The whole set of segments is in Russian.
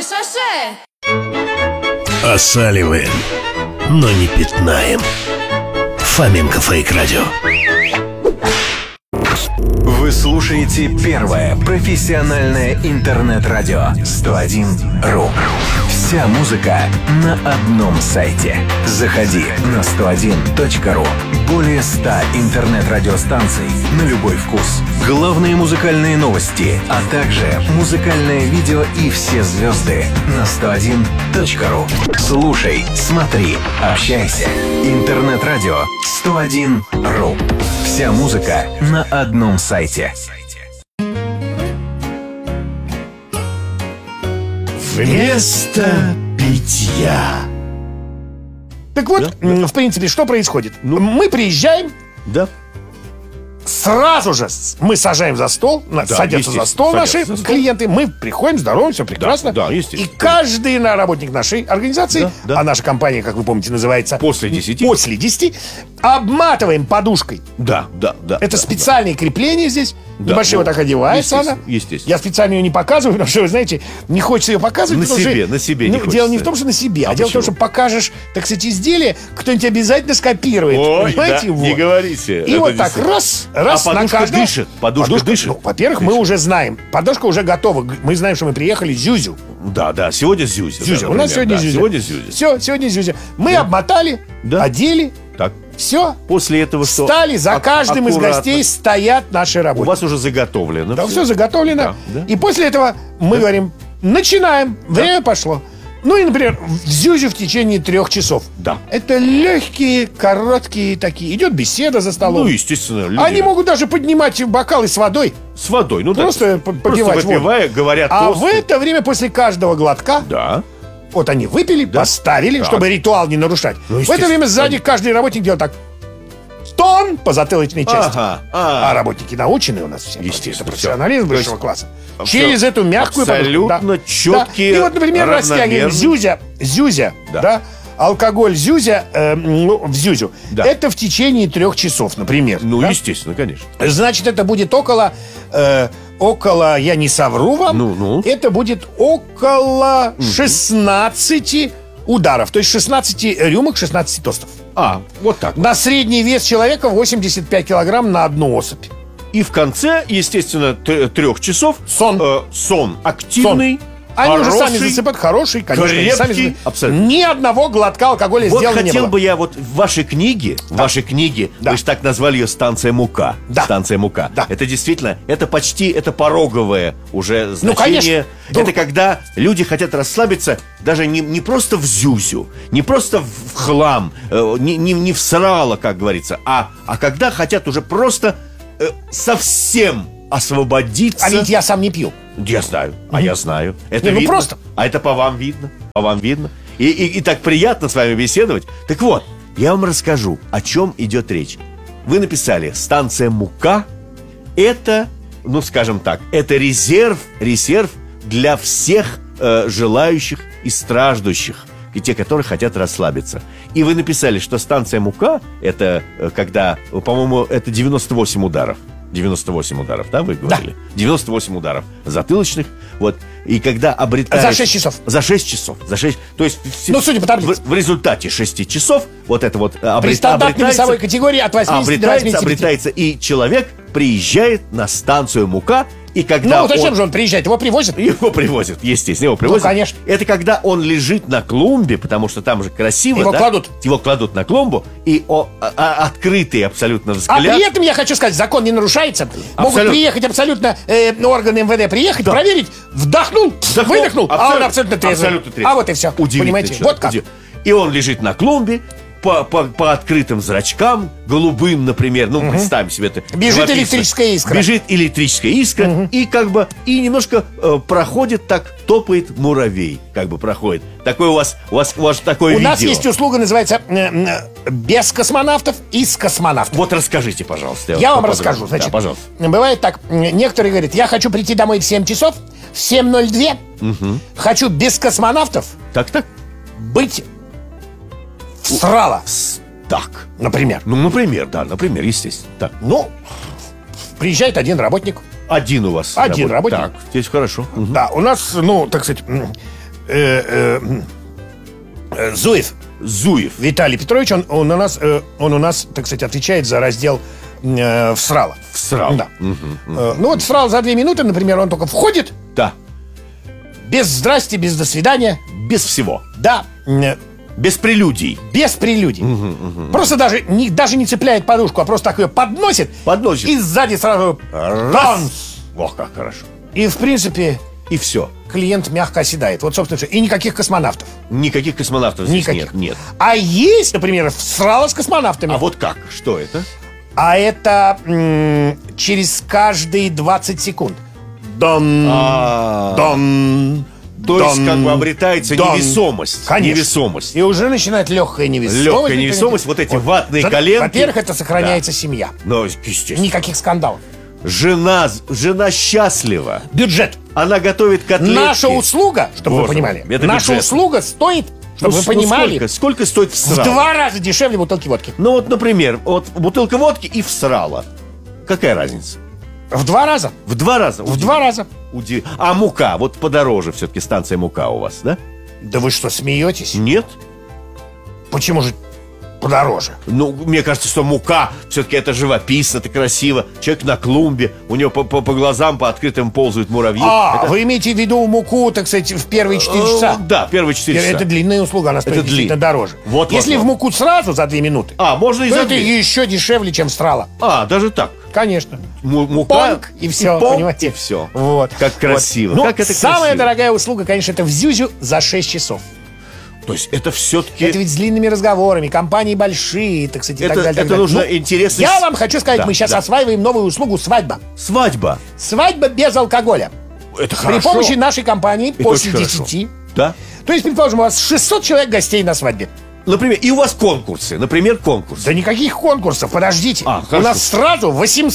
Шаше! Осаливаем, но не пятнаем. Фоменко Фейк Радио. Вы слушаете первое профессиональное интернет-радио 101.ру. Вся музыка на одном сайте. Заходи на 101.ру. Более 100 интернет-радиостанций на любой вкус. Главные музыкальные новости, а также музыкальное видео и все звезды на 101.ру. Слушай, смотри, общайся. Интернет-радио 101.ру. Вся музыка на одном сайте. Вместо питья. Так вот, в принципе, что происходит? Мы приезжаем, Да. сразу же мы сажаем за стол, садятся за стол садятся наши за стол. клиенты, мы приходим, здороваем, все прекрасно. Да, естественно. И каждый работник нашей организации, Да. а наша компания, как вы помните, называется После 10. «После 10», обматываем подушкой. Да. Это специальные крепления здесь. Да, Небольшие вот так одевается она. естественно. Я специально ее не показываю, потому что, вы знаете, не хочется ее показывать. На потому себе, что, на себе не дело не хочется. в том, что на себе, А дело в том, почему? что покажешь, так сказать, изделие, кто-нибудь обязательно скопирует. Ой, понимаете? да, Вот. не говорите. И Это вот так действительно. раз А на подушка каждого. дышит? Подушка дышит? Ну, во-первых, мы уже знаем. Подушка уже готова. Мы знаем, что мы приехали Зюзю. Да, сегодня Зюзя. Зюзя. Да, У нас сегодня например, да, Зюзя. Сегодня Зюзя. Все, сегодня Зюзя. Мы обмотали, Да. одели, Так, все. после этого что? Встали, за каждым из Аккуратно. гостей стоят наши У работники. вас уже заготовлено. Да, все заготовлено. Да. И после этого мы говорим, начинаем, время пошло. Ну и, например, в Зюзю в течение 3 часов. Да. Это легкие, короткие такие. Идет беседа за столом. Ну, естественно. люди Они могут даже поднимать бокалы с водой, с водой. Ну, просто да. попивать Просто выпивая, говорят а тосты. в это время после каждого глотка, Да. вот они выпили, поставили, Так. чтобы ритуал не нарушать. Ну, В это время сзади естественно. каждый работник делает так. Тон по затылочной части. Ага. А работники научены у нас все. Естественно, Это профессионализм всё. высшего То класса. всё Через эту мягкую абсолютно подушку. чёткие, И вот, например, растягиваем равномерно. Зюзя, Да. да. Алкоголь Зюзя в Зюзю. Да. Это в течение 3 часов, например. Ну, да? естественно, конечно. Значит, это будет около, я не совру вам, Ну. это будет около 16 ударов. То есть 16 рюмок, 16 тостов. Вот так. На средний вес человека 85 килограмм на одну особь. И в конце, естественно, 3 часов сон активный, Они уже сами хороший. засыпают. Хороший, конечно. они крепкий, сами засыпают. абсолютно. Ни одного глотка алкоголя Вот сделано не хотел было. бы я вот в вашей книге, Да. вы же так назвали ее «Станция Мука». Да. «Станция Мука». Да. Это действительно, это почти, это пороговое уже значение. конечно. Это когда люди хотят расслабиться даже не просто в зюзю, не просто в хлам, не в срало, как говорится, а когда хотят уже просто совсем освободиться. А ведь я сам не пью. Я знаю, я знаю. Это Не, ну видно. просто. А это по вам видно. По вам видно. И так приятно с вами беседовать. Так вот, я вам расскажу, о чем идет речь. Вы написали «Станция Мука». Это, ну, скажем так, это резерв для всех желающих и страждущих, и те, которые хотят расслабиться. И вы написали, что станция Мука, это когда, по-моему, это 98 ударов. 98 ударов, да, вы говорили? 98 ударов затылочных. Вот. И когда обретаешь... За 6 часов. За 6 часов. То есть... Ну, судя по таблице. В результате 6 часов вот это вот При стандартной весовой категории от 80 до 85. обретается, и человек приезжает на станцию Мука, и когда Ну, зачем же он приезжает? Его привозят? Его привозят, естественно, его привозят. Ну, конечно. Это когда он лежит на клумбе, потому что там же красиво, Его да? кладут. Его кладут на клумбу, и открытый абсолютно А взгляд. при этом, я хочу сказать, закон не нарушается. Могут Абсолютно. приехать абсолютно органы МВД, приехать, Да. проверить, вдохнул, выдохнул, а он абсолютно трезвый. Абсолютно трезвый. А вот и все. Удивительный Понимаете? человек. Вот как. И он лежит на клумбе, по открытым зрачкам, голубым, например, ну, представим себе это. Бежит живописно. электрическая искра. Бежит электрическая искра, и как бы, и немножко проходит так, топает муравей, как бы проходит. Такое у вас такое У видео. нас есть услуга, называется без космонавтов и с космонавтов. Вот расскажите, пожалуйста. Я вам поподробнее. расскажу. Значит, Да, пожалуйста. бывает так, некоторые говорят, я хочу прийти домой в 7 часов, в 7:02, хочу без космонавтов Так. быть в срало, Так. например. Ну, например, естественно. Так. Ну, приезжает один работник. Один у вас. Один работник. Так, здесь хорошо. Да, у нас, ну, так сказать, Зуев Зуев. Виталий Петрович, он у нас, так сказать, отвечает за раздел всрала. Всрал. Да. Ну вот всрал за 2 минуты, например, он только входит, Да. без здрасте, без до свидания. Без всего. Да, Без прелюдий. без прелюдий. Просто даже не цепляет подушку, а просто так ее подносит. Подносит. И сзади сразу танц. Ох, как хорошо. И, в принципе, И все. клиент мягко оседает. Вот, собственно, все. И никаких космонавтов. Никаких космонавтов здесь Никаких. нет. А есть, например, всрало с космонавтами. А вот как? Что это? А это через каждые 20 секунд. Дон, дон, То есть дон, как бы обретается дон. невесомость. Конечно. Невесомость. И уже начинает легкая невесомость. Легкая невесомость, вот эти ватные коленки. Во-первых, это сохраняется семья. Но, естественно. Никаких скандалов. Жена счастлива. Бюджет. Она готовит котлетки. Наша услуга, чтобы вы Боже понимали, мой, это наша бюджет. услуга стоит, чтобы вы понимали, Сколько стоит в всрал? 2 раза дешевле бутылки водки. Ну вот, например, вот бутылка водки и всрала. Какая разница? В 2 раза. В 2 раза. В 2 раза. А мука? Вот подороже все-таки станция мука у вас, да? Да вы что, смеетесь? Нет? Почему же подороже? Ну, мне кажется, что мука все-таки это живописно, это красиво. Человек на клумбе, у него по глазам, по открытым ползают муравьи. Это- Вы имеете в виду муку, так сказать, в первые 4 часа? Да, первые 4 часа. Это длинная услуга, она стоит Это действительно длинная. дороже. Вот, Если вот. в муку сразу за 2 минуты, Можно и то за это 2. еще дешевле, чем страла. Даже так. Конечно. Мука Понг, и все, понг, понимаете? и все. Вот. Как красиво. Ну, Как это самая красиво. дорогая услуга, конечно, это в Зюзю за 6 часов. То есть это все-таки... Это ведь с длинными разговорами, компании большие, так сказать, и так Это- далее. так это далее. нужно интересно Я с- вам хочу сказать, Да, мы сейчас да. осваиваем новую услугу «Свадьба». Свадьба. Свадьба без алкоголя. Это При хорошо. помощи нашей компании Это после очень 10. хорошо. Да. То есть, предположим, у вас 600 человек гостей на свадьбе. Например, и у вас конкурсы. Например, конкурс. Да никаких конкурсов, подождите. У хорошо. нас сразу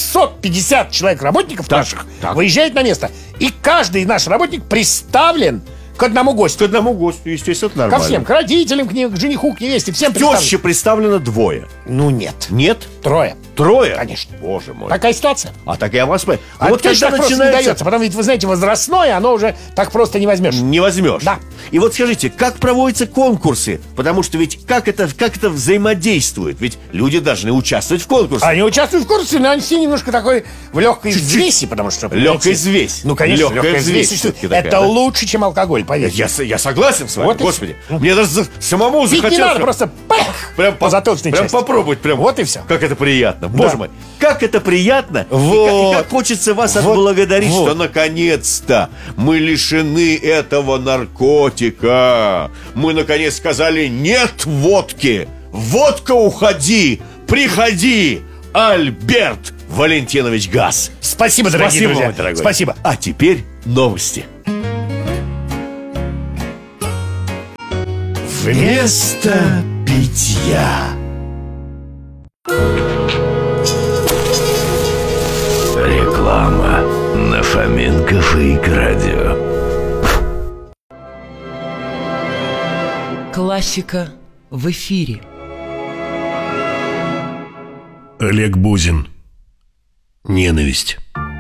850 человек работников Так, наших так. выезжает на место. И каждый наш работник представлен к одному К гостю. одному гостю, естественно, это Ко нормально. всем, к родителям, к жениху, к невесте, всем Теще представлен. представлено 2. Ну нет, Нет? 3. 3? Конечно. Боже мой. Такая ситуация. А так я вас понимаю. А вот конечно, так просто не дается. Потом ведь, вы знаете, возрастное, оно уже так просто не возьмешь. Не возьмешь. Да. И вот скажите, как проводятся конкурсы? Потому что ведь как это взаимодействует? Ведь люди должны участвовать в конкурсе. Они участвуют в конкурсе, но они все немножко такой в легкой взвеси, потому что... Легкая понимаете, взвесь. Ну, конечно, Легкая легкая взвесь взвесь. всё-таки Это такая, да? лучше, чем алкоголь, поверьте. Я согласен с вами, Вот и господи. Мне даже самому Пить не захотелось... надо, прям- просто пах, Прям по затылочной прям части. попробовать, прям. Вот и все. Как это приятно. Боже мой, как это приятно. И Вот. как хочется вас Вот. отблагодарить, Вот. что наконец-то мы лишены этого наркотика. Мы наконец сказали нет водки. Водка, уходи, приходи. Альберт Валентинович Газ. Спасибо, дорогие Спасибо, друзья. мой дорогой. Спасибо. А теперь новости. Вместо питья. Реклама на Фоменко Фейк Радио. Классика в эфире. Олег Бузин. Ненависть.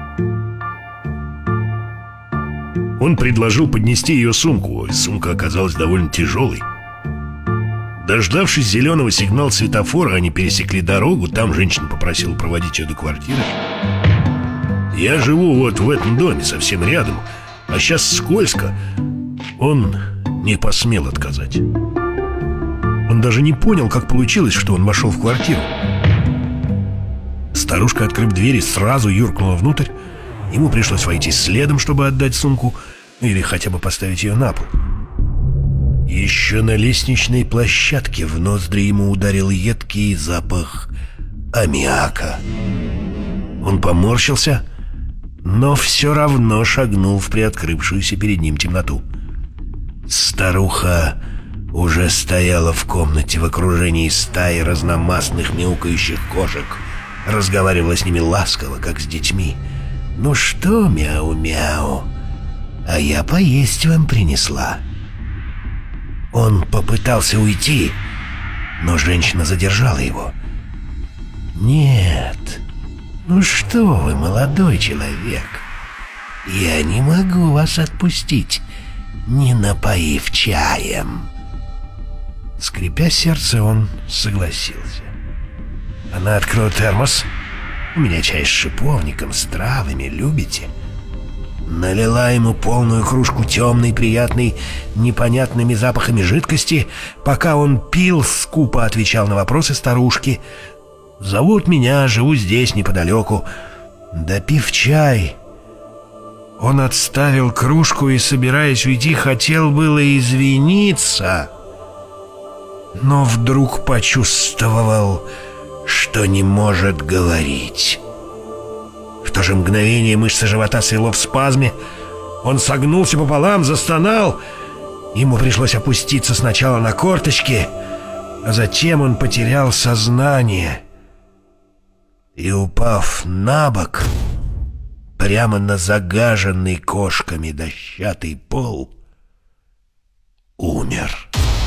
Он предложил поднести ее сумку. Сумка оказалась довольно тяжелой. Дождавшись зеленого сигнала светофора, они пересекли дорогу. Там женщина попросила проводить ее до квартиры. Я живу вот в этом доме, совсем рядом. А сейчас скользко. Он не посмел отказать. Он даже не понял, как получилось, что он вошел в квартиру. Старушка, открыв двери, сразу юркнула внутрь. Ему пришлось войти следом, чтобы отдать сумку или хотя бы поставить ее на пол. Еще на лестничной площадке в ноздри ему ударил едкий запах аммиака. Он поморщился, но все равно шагнул в приоткрывшуюся перед ним темноту. Старуха уже стояла в комнате в окружении стаи разномастных мяукающих кошек. Разговаривала с ними ласково, как с детьми. «Ну что, мяу-мяу, а я поесть вам принесла». Он попытался уйти, но женщина задержала его. «Нет, ну что вы, молодой человек, я не могу вас отпустить. не напоив чаем. Скрипя сердце, он согласился. Она открыла термос. У меня чай с шиповником, с травами, любите? Налила ему полную кружку темной, приятной, непонятными запахами жидкости. Пока он пил, скупо отвечал на вопросы старушки. «Зовут меня, живу здесь, неподалеку». Допив чай, он отставил кружку и, собираясь уйти, хотел было извиниться, но вдруг почувствовал, что не может говорить. В то же мгновение мышцы живота свело в спазме. Он согнулся пополам, застонал. Ему пришлось опуститься сначала на корточки, а затем он потерял сознание и, упав на бок, прямо на загаженный кошками дощатый пол, умер.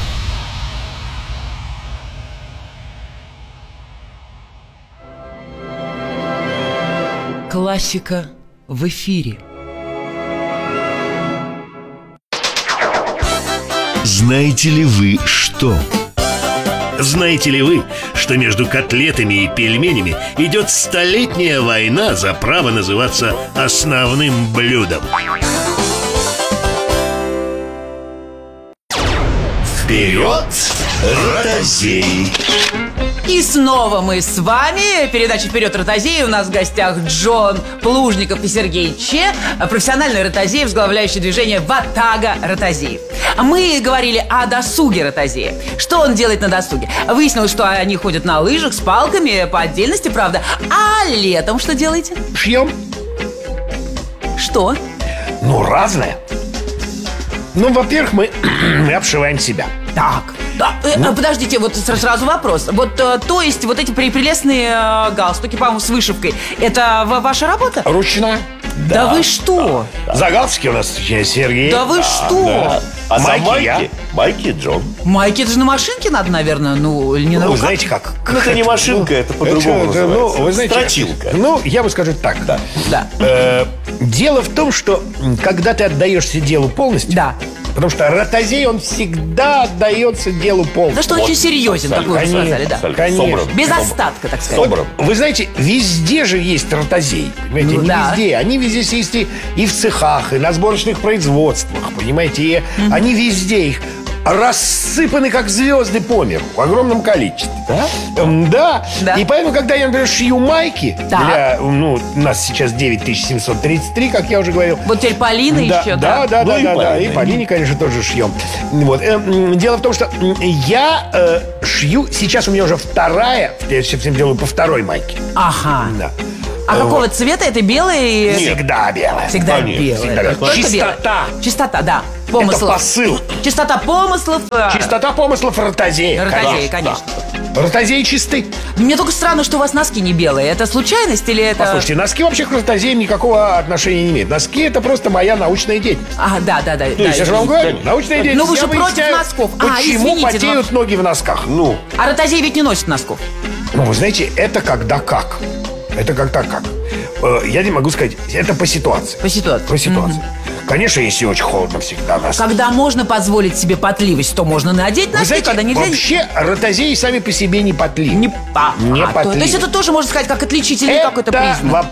Классика в эфире. Знаете ли вы что? Знаете ли вы, что между котлетами и пельменями идет столетняя война за право называться основным блюдом? Вперед, ротозей! И снова мы с вами. Передача «Вперед, ротозеи». У нас в гостях Джон Плужников и Сергей Че, профессиональный ротозей, возглавляющий движение «Ватага ротозеев». Мы говорили о досуге ротозея. Что он делает на досуге? Выяснилось, что они ходят на лыжах с палками, по отдельности, правда. А летом что делаете? Шьем. Что? Ну, разное. Ну, во-первых, мы обшиваем себя. Так, да, подождите, вот сразу вопрос. Вот, то есть, вот эти прелестные галстуки, по-моему, с вышивкой, это ваша работа? Ручная. Да вы что? За галстуки у нас отвечает Сергей. Да вы что? А за Майки я. майки Джон. Майки, это же на машинке надо, наверное, ну, или не на Вы руках? знаете как? Ну, это не машинка, это по-другому называется. Ну, вы знаете, строчилка. Ну, я бы скажу так. Да. Да. Дело в том, что когда ты отдаешься делу полностью, Да. потому что ротозей, он всегда отдается делу полностью. Да что он очень серьезен, как вы уже сказали, да. Конечно. Собран. Без остатка, так сказать. Собран. Вы знаете, везде же есть ротозей. Понимаете, Ну не да. везде. Они везде есть и в цехах, и на сборочных производствах, понимаете. И они везде их рассыпаны, как звезды по миру, в огромном количестве. Да? Да. И поэтому, когда я, например, шью майки, Так. для, у нас сейчас 9733, как я уже говорил. Вот теперь Полина еще, Да. Ну и Полина. И Полине, конечно, тоже шьем. Вот. Дело в том, что я шью, сейчас у меня уже вторая, я всем делаю по второй майке. Ага. Да. А какого цвета? Это белый? Всегда белая. Всегда Конечно, белый. всегда белый. Только Чистота. белый. Чистота, да. Помыслов. Это посыл. Чистота помыслов. Чистота помыслов ротозея. Ротозеи, конечно. Ротозеи чисты. Мне только странно, что у вас носки не белые. Это случайность или это... Послушайте, носки вообще к ротозеям никакого отношения не имеют. Носки — это просто моя научная деятельность. А, да. То есть, я же вам говорю, научная деятельность. Ну, вы Я же против выясняю, носков. Почему извините, потеют ноги в носках? Ну, А ротозеи ведь не носят носков. Ну, вы знаете, это когда как. Это когда как. Я не могу сказать, это по ситуации. По ситуации. По ситуации. Конечно, если очень холодно, всегда носки. Когда можно позволить себе потливость, то можно надеть Вы носки, знаете, когда нельзя... вообще ротозеи сами по себе не потливы. Не Не то есть потливы. это тоже, можно сказать, как отличительный какой-то признак.